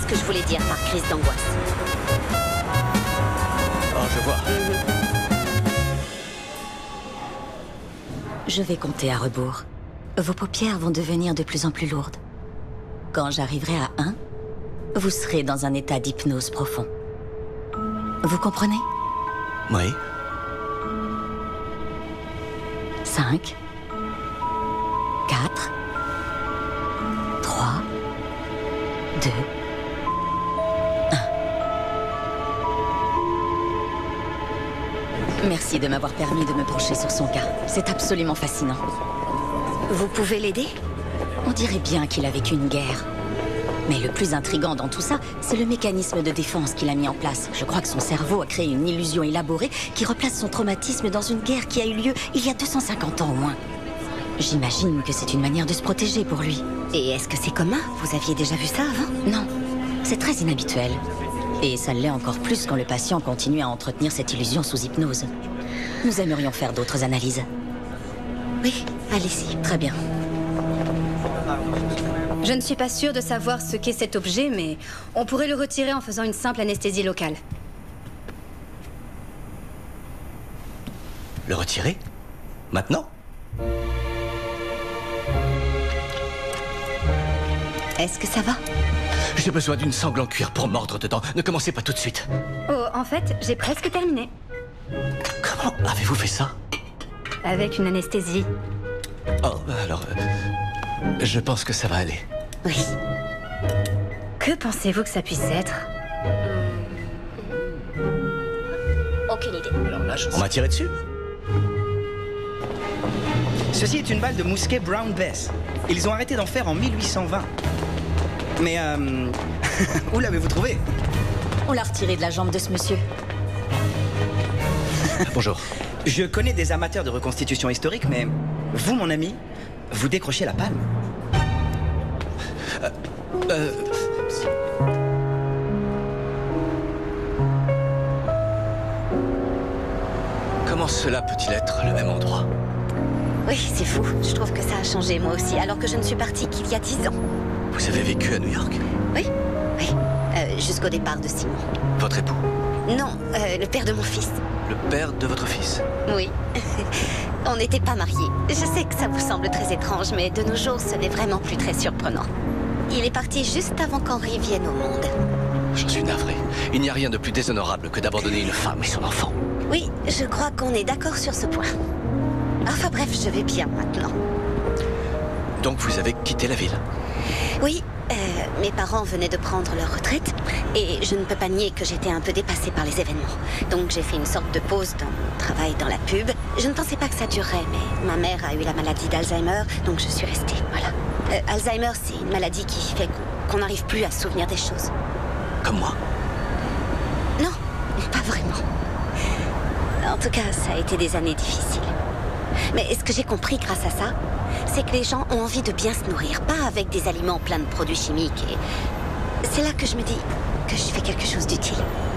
ce que je voulais dire par crise d'angoisse. Oh, je vois. Je vais compter à rebours. Vos paupières vont devenir de plus en plus lourdes. Quand j'arriverai à 1, vous serez dans un état d'hypnose profond. Vous comprenez? Oui. 5, 4, 3, 2, 1. Merci de m'avoir permis de me pencher sur son cas. C'est absolument fascinant. Vous pouvez l'aider? On dirait bien qu'il a vécu une guerre. Mais le plus intriguant dans tout ça, c'est le mécanisme de défense qu'il a mis en place. Je crois que son cerveau a créé une illusion élaborée qui replace son traumatisme dans une guerre qui a eu lieu il y a 250 ans au moins. J'imagine que c'est une manière de se protéger pour lui. Et est-ce que c'est commun? Vous aviez déjà vu ça avant? Non, c'est très inhabituel. Et ça l'est encore plus quand le patient continue à entretenir cette illusion sous hypnose. Nous aimerions faire d'autres analyses. Oui, allez-y. Très bien. Je ne suis pas sûre de savoir ce qu'est cet objet, mais on pourrait le retirer en faisant une simple anesthésie locale. Le retirer? Maintenant? Est-ce que ça va? J'ai besoin d'une sangle en cuir pour mordre dedans. Ne commencez pas tout de suite. Oh, en fait, j'ai presque terminé. Comment avez-vous fait ça? Avec une anesthésie. Oh, alors... je pense que ça va aller. Oui. Que pensez-vous que ça puisse être? Aucune idée. On m'a tiré dessus? Ceci est une balle de mousquet Brown Bess. Ils ont arrêté d'en faire en 1820. Mais, où l'avez-vous trouvé? On l'a retiré de la jambe de ce monsieur. Bonjour. Je connais des amateurs de reconstitution historique, mais vous, mon ami, vous décrochez la palme. Comment cela peut-il être le même endroit? Oui, c'est fou. Je trouve que ça a changé, moi aussi, alors que je ne suis partie qu'il y a 10 ans. Vous avez vécu à New York? Oui, oui. Jusqu'au départ de Simon. Votre époux? Non, le père de mon fils. Le père de votre fils? Oui. On n'était pas mariés. Je sais que ça vous semble très étrange, mais de nos jours, ce n'est vraiment plus très surprenant. Il est parti juste avant qu'Henri vienne au monde. J'en suis navré. Il n'y a rien de plus déshonorable que d'abandonner une femme et son enfant. Oui, je crois qu'on est d'accord sur ce point. Enfin bref, je vais bien maintenant. Donc vous avez quitté la ville? Oui, mes parents venaient de prendre leur retraite et je ne peux pas nier que j'étais un peu dépassée par les événements. Donc j'ai fait une sorte de pause dans mon travail dans la pub. Je ne pensais pas que ça durerait, mais ma mère a eu la maladie d'Alzheimer, donc je suis restée, voilà. Alzheimer, c'est une maladie qui fait qu'on n'arrive plus à se souvenir des choses. Comme moi? Non, pas vraiment. En tout cas, ça a été des années difficiles. Mais ce que j'ai compris grâce à ça, c'est que les gens ont envie de bien se nourrir, pas avec des aliments pleins de produits chimiques. Et c'est là que je me dis que je fais quelque chose d'utile.